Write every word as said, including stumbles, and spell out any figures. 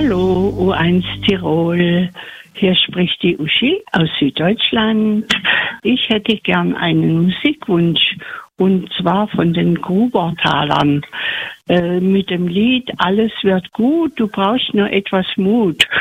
Hallo, U eins Tirol. Hier spricht die Uschi aus Süddeutschland. Ich hätte gern einen Musikwunsch, und zwar von den Grubertalern. Äh, mit dem Lied Alles wird gut, du brauchst nur etwas Mut.